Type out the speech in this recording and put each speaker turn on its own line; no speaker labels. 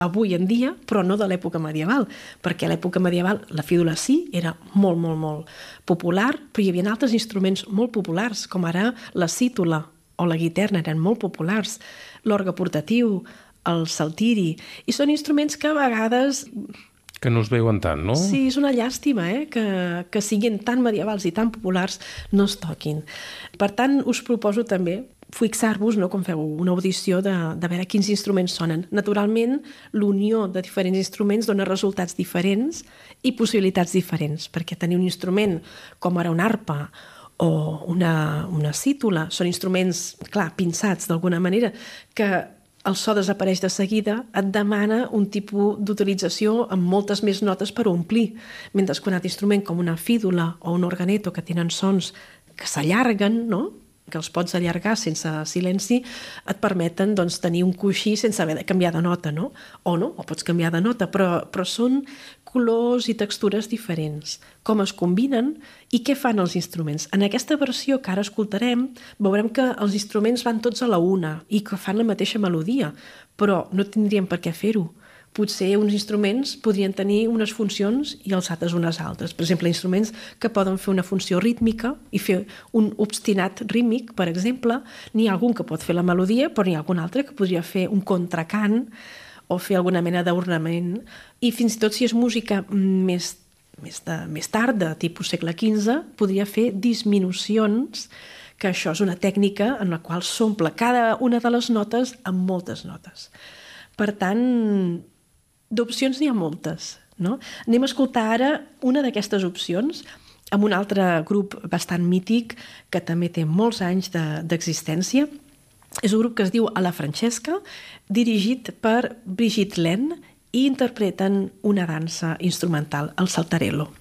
avui en dia, però no de l'època medieval, perquè a l'època medieval la fídula sí, era molt, molt, molt popular, però hi havia altres instruments molt populars, com ara la cítula o la guitarra, eren molt populars, l'orgue portatiu, el saltiri, i són instruments que a vegades...
Que no es veuen tant, no?
Sí, és una llàstima, que siguin tan medievals i tan populars no es toquin. Per tant, us proposo també fixar-vos, no, quan feu una audició, de veure quins instruments sonen. Naturalment, l'unió de diferents instruments dona resultats diferents i possibilitats diferents, perquè tenir un instrument com ara una arpa o una cítula són instruments, clar, pinçats d'alguna manera, que el so desapareix de seguida, et demana un tipus d'utilització amb moltes més notes per omplir, mentre que un altre instrument com una fídula o un organeto que tenen sons que s'allarguen, no?, que els pots allargar sense silenci, et permeten doncs, tenir un coixí sense haver de canviar de nota, no? O pots canviar de nota, però són colors i textures diferents. Com es combinen i què fan els instruments. En aquesta versió que ara escoltarem, veurem que els instruments van tots a la una i que fan la mateixa melodia, però no tindrien per què fer-ho. Potser uns instruments podrien tenir unes funcions i els altres unes altres. Per exemple, instruments que poden fer una funció rítmica i fer un obstinat rítmic, per exemple. N'hi ha algun que pot fer la melodia, però n'hi ha algun altre que podria fer un contracant o fer alguna mena d'ornament. I fins i tot si és música més tard, de tipus segle XV, podria fer disminucions, que això és una tècnica en la qual s'omple cada una de les notes amb moltes notes. Per tant, d'opcions n'hi ha moltes, no? Anem a escoltar ara una d'aquestes opcions amb un altre grup bastant mític que també té molts anys d'existència. És un grup que es diu A la Francesca, dirigit per Brigitte Laine, i interpreten una dansa instrumental, el saltarello.